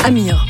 Amir.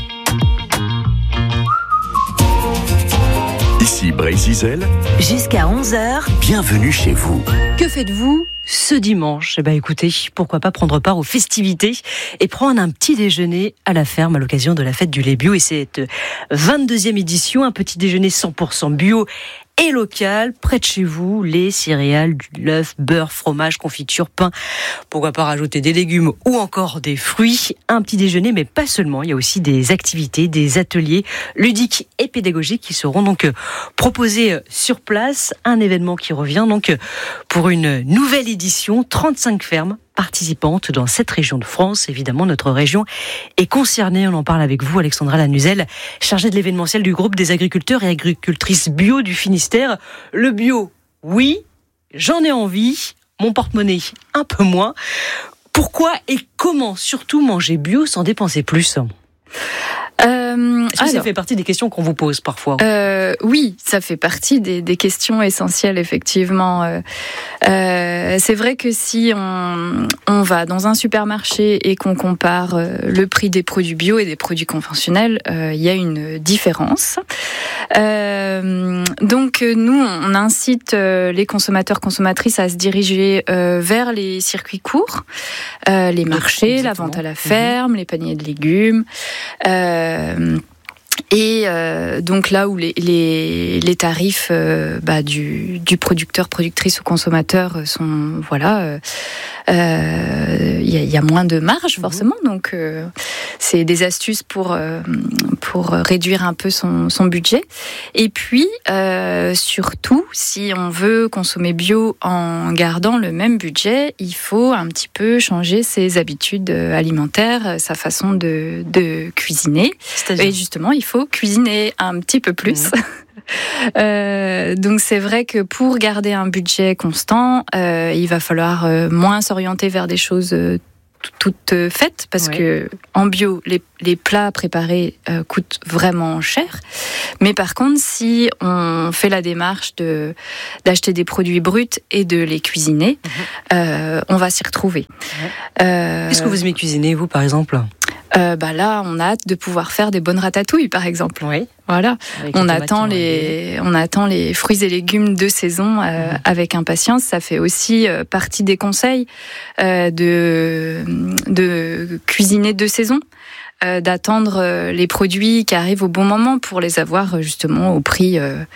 Ici Brésil. Jusqu'à 11h. Bienvenue chez vous. Que faites-vous ce dimanche? Écoutez, pourquoi pas prendre part aux festivités et prendre un petit déjeuner à la ferme à l'occasion de la fête du lait bio. Et cette 22e édition, un petit déjeuner 100% bio et local, près de chez vous, lait, céréales, l'œuf, beurre, fromage, confiture, pain. Pourquoi pas rajouter des légumes ou encore des fruits. Un petit déjeuner, mais pas seulement. Il y a aussi des activités, des ateliers ludiques et pédagogiques qui seront donc proposés sur place. Un événement qui revient donc pour une nouvelle édition. 35 fermes participantes dans cette région de France. Évidemment, notre région est concernée. On en parle avec vous, Alexandra Lanuzel, chargée de l'événementiel du groupe des agriculteurs et agricultrices bio du Finistère. Le bio, oui, j'en ai envie. Mon porte-monnaie, un peu moins. Pourquoi et comment surtout manger bio sans dépenser plus ? Est-ce que ça fait partie des questions qu'on vous pose parfois ? Oui, ça fait partie des questions essentielles, effectivement. C'est vrai que si on va dans un supermarché et qu'on compare le prix des produits bio et des produits conventionnels, il y a une différence. Donc nous, on incite les consommateurs, consommatrices à se diriger vers les circuits courts, les marchés, exactement. La vente à la ferme, les paniers de légumes. Et donc là où les tarifs du producteur, productrice ou consommateur sont il y a moins de marge forcément, donc c'est des astuces pour réduire un peu son budget. Et puis surtout, si on veut consommer bio en gardant le même budget, il faut un petit peu changer ses habitudes alimentaires, sa façon de cuisiner. C'est-à-dire ? Et justement, il faut cuisiner un petit peu plus. Donc c'est vrai que pour garder un budget constant, il va falloir moins s'orienter vers des choses toutes faites, parce que en bio, les plats préparés coûtent vraiment cher. Mais par contre, si on fait la démarche d'acheter des produits bruts et de les cuisiner, on va s'y retrouver. Qu'est-ce que vous aimez cuisiner, vous, par exemple ? Là, on a hâte de pouvoir faire des bonnes ratatouilles, par exemple. Oui. Voilà. On attend les fruits et légumes de saison avec impatience. Ça fait aussi partie des conseils de cuisiner de saison, d'attendre les produits qui arrivent au bon moment pour les avoir justement au prix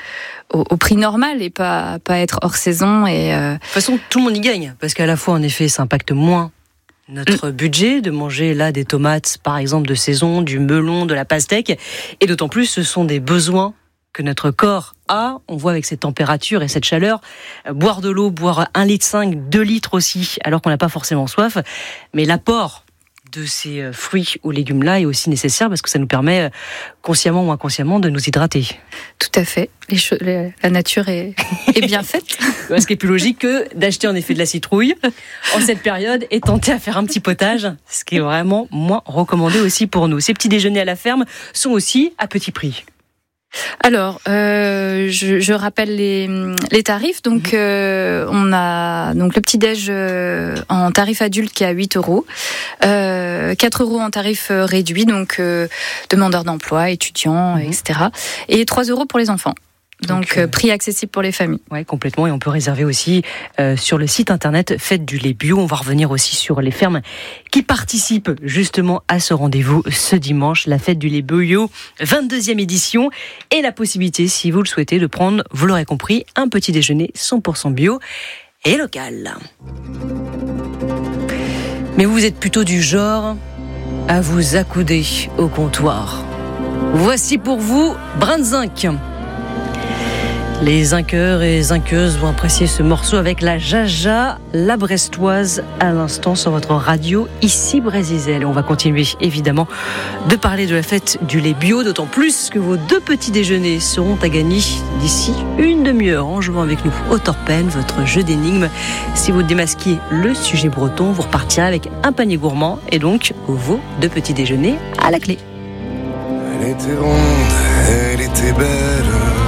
normal et pas être hors saison. Et de toute façon, tout le monde y gagne, parce qu'à la fois, en effet, ça impacte moins notre budget de manger là des tomates, par exemple, de saison, du melon, de la pastèque. Et d'autant plus, ce sont des besoins que notre corps a. On voit avec cette température et cette chaleur, boire de l'eau, boire 1,5 litre, 2 litres aussi, alors qu'on n'a pas forcément soif. Mais l'apport de ces fruits ou légumes-là est aussi nécessaire parce que ça nous permet, consciemment ou inconsciemment, de nous hydrater. Tout à fait. La nature est bien faite. Ce qui est plus logique que d'acheter en effet de la citrouille en cette période et tenter à faire un petit potage, ce qui est vraiment moins recommandé aussi pour nous. Ces petits déjeuners à la ferme sont aussi à petit prix. Alors, je rappelle les tarifs. Donc, on a donc le petit-déj en tarif adulte qui est à 8 €, 4 € en tarif réduit, donc demandeurs d'emploi, étudiants, etc. Et 3 € pour les enfants. Donc prix accessible pour les familles. Oui, complètement. Et on peut réserver aussi sur le site internet Fête du lait bio. On va revenir aussi sur les fermes qui participent justement à ce rendez-vous ce dimanche, la Fête du lait bio, 22e édition. Et la possibilité, si vous le souhaitez, de prendre, vous l'aurez compris, un petit déjeuner 100% bio et local. Mais vous êtes plutôt du genre à vous accouder au comptoir. Voici pour vous Brandzinc. Les zinqueurs et zinqueuses vont apprécier ce morceau avec la Jaja, la brestoise, à l'instant sur votre radio, ici Brésil. On va continuer évidemment de parler de la fête du lait bio, d'autant plus que vos 2 petits déjeuners seront à gagner d'ici une demi-heure en jouant avec nous au Torpen, votre jeu d'énigmes. Si vous démasquez le sujet breton, vous repartirez avec un panier gourmand et donc vos 2 petits déjeuners à la clé. Elle était ronde, elle était belle.